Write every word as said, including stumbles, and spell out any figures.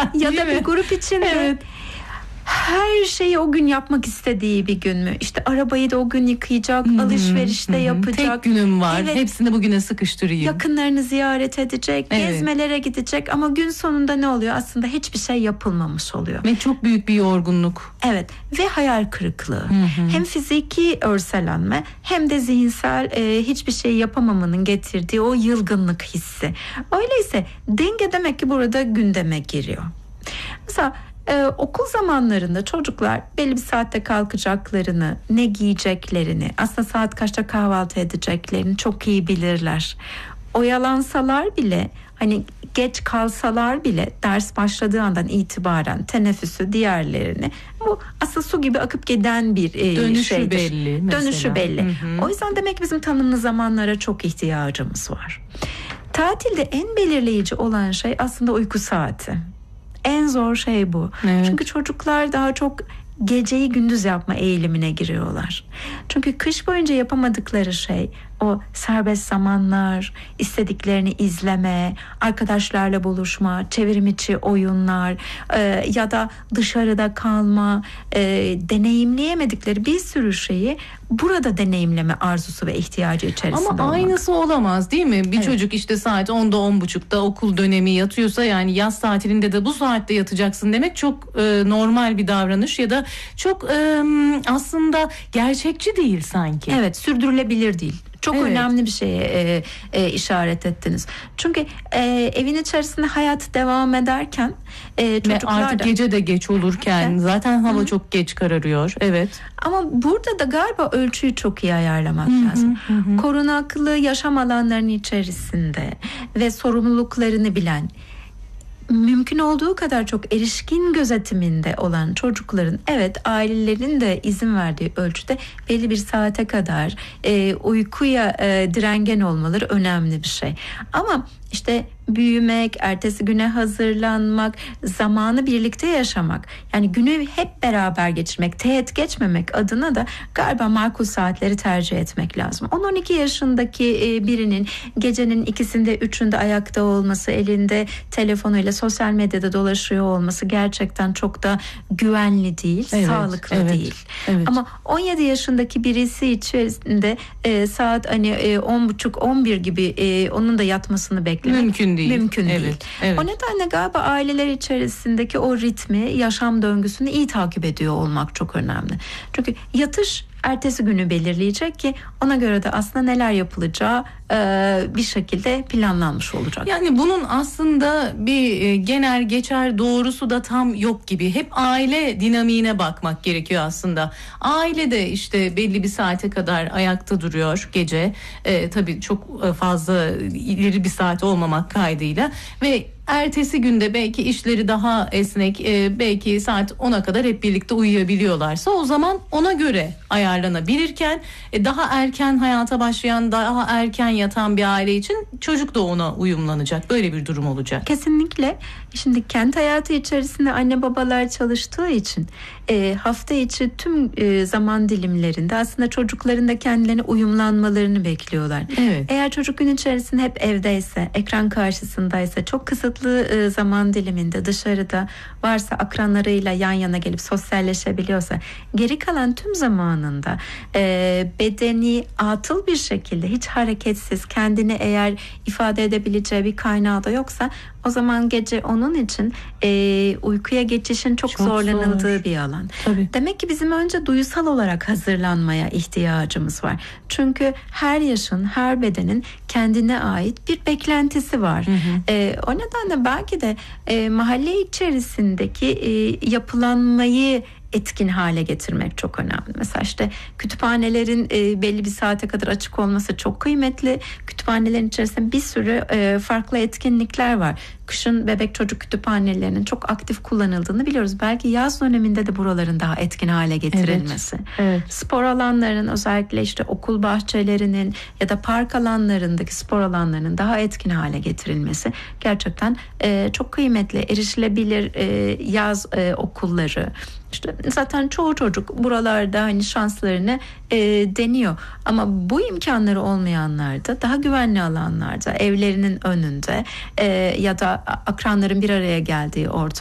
Ya da bir grup içinde evet. her şeyi o gün yapmak istediği bir gün mü? İşte arabayı da o gün yıkayacak, hı-hı, alışverişte hı-hı. yapacak. Tek günüm var. Evet. Hepsini bugüne sıkıştırayım. Yakınlarını ziyaret edecek, evet. gezmelere gidecek ama gün sonunda ne oluyor? Aslında hiçbir şey yapılmamış oluyor. Ve çok büyük bir yorgunluk. Evet ve hayal kırıklığı. Hı-hı. Hem fiziki örselenme hem de zihinsel e, hiçbir şey yapamamanın getirdiği o yılgınlık hissi. Öyleyse denge demek ki burada gündeme giriyor. Mesela Ee, okul zamanlarında çocuklar belli bir saatte kalkacaklarını, ne giyeceklerini, aslında saat kaçta kahvaltı edeceklerini çok iyi bilirler. Oyalansalar bile, hani geç kalsalar bile ders başladığı andan itibaren teneffüsü, diğerlerini, bu aslında su gibi akıp giden bir e, dönüşü şeydir. belli mesela. Dönüşü belli. Hı hı. O yüzden demek ki bizim tanımlı zamanlara çok ihtiyacımız var. Tatilde en belirleyici olan şey aslında uyku saati. En zor şey bu. Evet. Çünkü çocuklar daha çok geceyi gündüz yapma eğilimine giriyorlar. Çünkü kış boyunca yapamadıkları şey o serbest zamanlar, istediklerini izleme, arkadaşlarla buluşma, çevrim içi oyunlar e, ya da dışarıda kalma, e, deneyimleyemedikleri bir sürü şeyi burada deneyimleme arzusu ve ihtiyacı içerisinde Ama olmak. aynısı olamaz değil mi? Bir evet. çocuk işte saat onda on buçukta okul dönemi yatıyorsa, yani yaz tatilinde de bu saatte yatacaksın demek çok e, normal bir davranış ya da çok e, aslında gerçekçi değil sanki. Evet, sürdürülebilir değil. Çok evet. önemli bir şeye e, e, işaret ettiniz. Çünkü e, evin içerisinde hayat devam ederken e, çocuklar ve artık da, gece de geç olurken evet. zaten hava Hı-hı. çok geç kararıyor. Evet. Ama burada da galiba ölçüyü çok iyi ayarlamak Hı-hı. lazım. Hı-hı. Korunaklı yaşam alanlarının içerisinde ve sorumluluklarını bilen, mümkün olduğu kadar çok erişkin gözetiminde olan çocukların, evet, ailelerin de izin verdiği ölçüde belli bir saate kadar e, uykuya e, direngen olmaları önemli bir şey. Ama işte büyümek, ertesi güne hazırlanmak, zamanı birlikte yaşamak, yani günü hep beraber geçirmek, teğet geçmemek adına da galiba makul saatleri tercih etmek lazım. on on iki yaşındaki birinin gecenin ikisinde üçünde ayakta olması, elinde telefonuyla sosyal medyada dolaşıyor olması gerçekten çok da güvenli değil, evet, sağlıklı evet, değil. Evet. Ama on yedi yaşındaki birisi içerisinde e, saat hani e, on buçuk on bir gibi e, onun da yatmasını beklemek mümkün değil. Mümkün evet, değil. Evet. O nedenle galiba aileler içerisindeki o ritmi, yaşam döngüsünü iyi takip ediyor olmak çok önemli. Çünkü yatış ertesi günü belirleyecek ki ona göre de aslında neler yapılacağı e, bir şekilde planlanmış olacak. Yani bunun aslında bir e, genel geçer doğrusu da tam yok gibi. Hep aile dinamiğine bakmak gerekiyor aslında. Aile de işte belli bir saate kadar ayakta duruyor gece. E, tabii çok fazla ileri bir saat olmamak kaydıyla ve ertesi günde belki işleri daha esnek, e, belki saat ona kadar hep birlikte uyuyabiliyorlarsa o zaman ona göre ayarlanabilirken e, daha erken hayata başlayan, daha erken yatan bir aile için çocuk da ona uyumlanacak. Böyle bir durum olacak. Kesinlikle. Şimdi kent hayatı içerisinde anne babalar çalıştığı için e, hafta içi tüm e, zaman dilimlerinde aslında çocukların da kendilerine uyumlanmalarını bekliyorlar. Evet. Eğer çocuk gün içerisinde hep evdeyse, ekran karşısındaysa, çok kısıtlı e, zaman diliminde dışarıda varsa, akranlarıyla yan yana gelip sosyalleşebiliyorsa, geri kalan tüm zamanında e, bedeni atıl bir şekilde hiç hareketsiz, kendini eğer ifade edebileceği bir kaynağı da yoksa, o zaman gece onun için e, uykuya geçişin çok, çok zorlanıldığı zor. bir alan. Tabii. Demek ki bizim önce duysal olarak hazırlanmaya ihtiyacımız var. Çünkü her yaşın, her bedenin kendine ait bir beklentisi var. Hı hı. E, o nedenle belki de e, mahalle içerisindeki e, yapılanmayı etkin hale getirmek çok önemli. Mesela işte kütüphanelerin e, belli bir saate kadar açık olması çok kıymetli. Kütüphanelerin içerisinde bir sürü e, farklı etkinlikler var. Kışın bebek çocuk kütüphanelerinin çok aktif kullanıldığını biliyoruz. Belki yaz döneminde de buraların daha etkin hale getirilmesi. Evet, evet. Spor alanlarının, özellikle işte okul bahçelerinin ya da park alanlarındaki spor alanlarının daha etkin hale getirilmesi gerçekten e, çok kıymetli. Erişilebilir e, yaz e, okulları. İşte zaten çoğu çocuk buralarda hani şanslarını e, deniyor. Ama bu imkanları olmayanlar da daha güvenli alanlarda, evlerinin önünde e, ya da akranların bir araya geldiği ortam